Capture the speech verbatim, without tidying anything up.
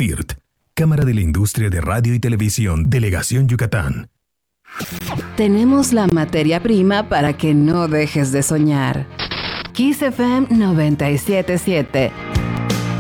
C I R T, Cámara de la Industria de Radio y Televisión, Delegación Yucatán. Tenemos la materia prima para que no dejes de soñar. Kiss F M noventa y siete punto siete,